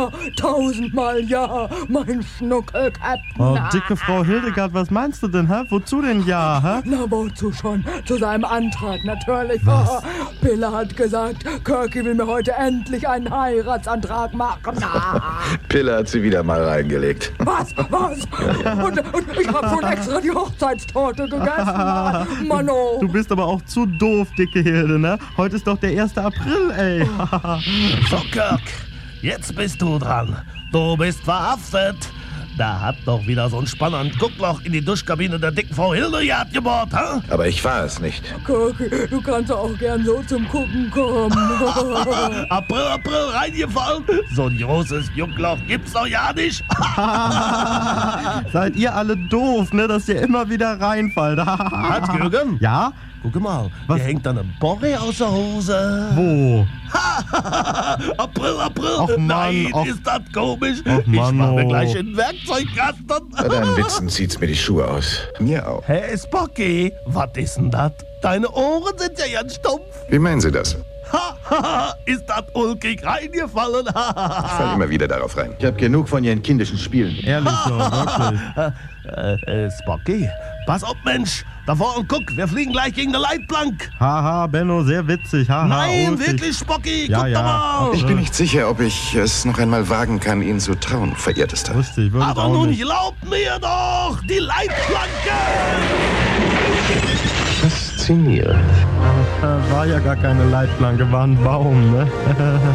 Tausendmal ja, mein Schnuckelkäppchen. Oh, dicke Frau Hildegard, was meinst du denn, hä? Wozu denn ja, hä? Na, wozu schon? Zu seinem Antrag natürlich. Was? Pille hat gesagt, Kirky will mir heute endlich einen Heiratsantrag machen. Pille hat sie wieder mal reingelegt. Was? Und ich hab schon extra die Hochzeitstorte gegessen. Mano. Du bist aber auch zu doof, dicke Hilde, ne? Heute ist doch der 1. April, ey. So, Kirk, jetzt bist du dran. Du bist verhaftet. Da hat doch wieder so ein Spanner ein Guckloch in die Duschkabine der dicken Frau Hildegard gebohrt, hä? Aber ich war es nicht. Kirky, du kannst auch gern so zum Gucken kommen. April reingefallen. So ein großes Juckloch gibt's doch ja nicht. Seid ihr alle doof, ne? Dass ihr immer wieder reinfallt. Hans-Jürgen? Ja? Guck mal, Was? hier hängt dann ein Borre aus der Hose. Wo? April. Och, Mann, Nein, och. ist das komisch. Och, Ich Mann, mach mir oh. gleich in den Werkzeugkasten. Bei deinen Witzen zieht's mir die Schuhe aus. Mir auch. Hey, Spocky, was ist denn das? Deine Ohren sind ja ganz stumpf. Wie meinen Sie das? Ist das ulkig reingefallen? Ich fall immer wieder darauf rein. Ich habe genug von Ihren kindischen Spielen. Ehrlich so, wirklich. Spocky, pass auf, Mensch. Da vorne, guck, wir fliegen gleich gegen eine Leitplank. Haha, Benno, sehr witzig. Haha, Nein, ulkig. wirklich, Spocky, Ja, guck ja. doch mal. Ich bin nicht sicher, ob ich es noch einmal wagen kann, Ihnen zu trauen, verehrtester. Wusste ich, würde Aber auch nun nicht. glaubt mir doch, die Leitplanke. Faszinierend. War ja gar keine Leitplanke, war ein Baum, ne?